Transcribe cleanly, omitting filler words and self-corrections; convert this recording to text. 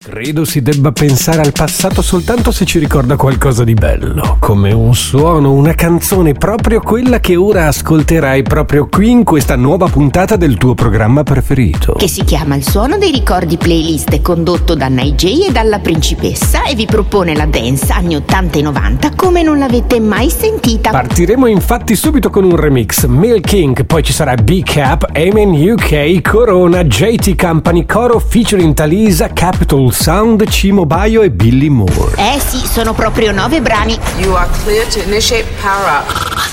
Credo si debba pensare al passato soltanto se ci ricorda qualcosa di bello, come un suono, una canzone, proprio quella che ora ascolterai proprio qui in questa nuova puntata del tuo programma preferito. Che si chiama Il Suono dei Ricordi Playlist, è condotto da Nigel e dalla Principessa e vi propone la dance anni 80 e 90 come non l'avete mai sentita. Partiremo infatti subito con un remix, Milk Inc, poi ci sarà B-Cap, Amen UK, Corona, JT Company, Coro featuring Talisa, Capital Sound, Cimo Baio e Billy Moore. Sì, sono proprio 9 brani. You are clear to initiate power up.